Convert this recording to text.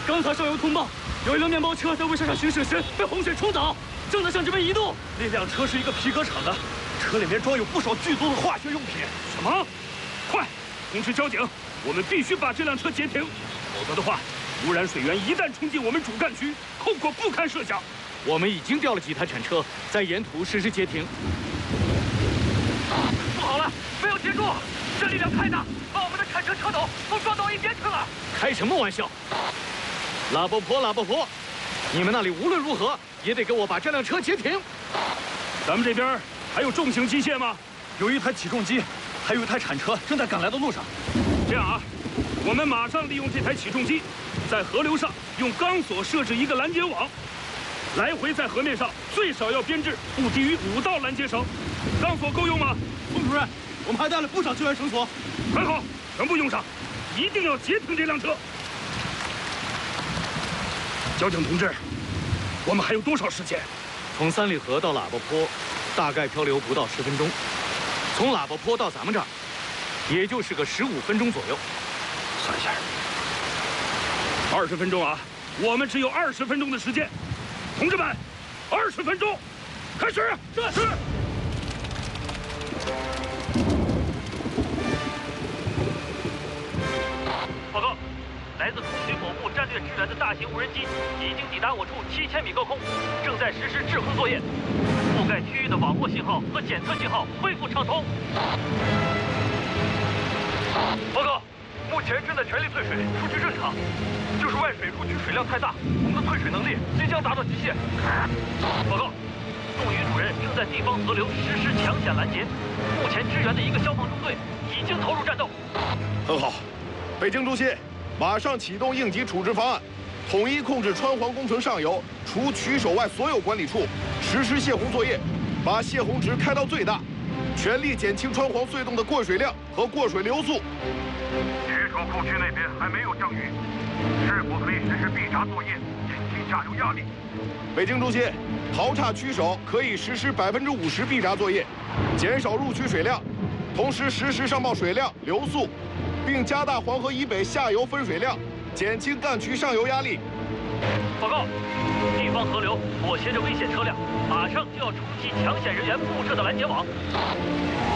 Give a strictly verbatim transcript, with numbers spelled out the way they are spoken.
刚才上游通报，有一辆面包车在卫山上行驶时被洪水冲倒，正在向这边移动。 那辆车是一个皮革厂的，车里面装有不少剧毒的化学用品。 什么？快，通知交警，我们必须把这辆车截停，否则的话，污染水源一旦冲进我们主干区，后果不堪设想。 我们已经调了几台铲车，在沿途实施截停。 不好了，没有截住，这力量太大，把我们的铲车车斗都撞到一边去了。 开什么玩笑！拉波婆，拉波婆，你们那里无论如何也得给我把这辆车截停。 咱们这边还有重型机械吗？ 有一台起重机，还有一台铲车正在赶来的路上。 这样啊，我们马上利用这台起重机，在河流上用钢索设置一个拦截网，来回在河面上最少要编制不低于五道拦截绳。钢索够用吗？ 冯主任，我们还带了不少救援绳索。 很好，全部用上，一定要截停这辆车。交警同志，我们还有多少时间？ 从三里河到喇叭坡，大概漂流不到十分钟；从喇叭坡到咱们这儿，也就是个十五分钟左右。 算一下，二十分钟啊！我们只有二十分钟的时间，同志们，二十分钟，开始！是是。 报告，来自空军某部战略支援的大型无人机已经抵达我处七千米高空，正在实施制空作业，覆盖区域的网络信号和检测信号恢复畅通。报告，目前正在全力退水，数据正常，就是外水入区水量太大，我们的退水能力即将达到极限。报告，宋宇主任正在地方河流实施抢险拦截，目前支援的一个消防中队已经投入战斗。 很好。北京中心，马上启动应急处置方案，统一控制川黄工程上游除渠首外所有管理处，实施泄洪作业，把泄洪值开到最大，全力减轻川黄隧洞的过水量和过水流速。 渠首库区那边还没有降雨，是否可以实施闭闸作业，减轻下游压力？ 北京中心，淘岔渠首可以实施百分之五十闭闸作业，减少入区水量，同时实时上报水量、流速。并加大黄河以北下游分水量，减轻干渠上游压力。 报告，地方河流裹挟着危险车辆，马上就要冲击抢险人员布设的拦截网。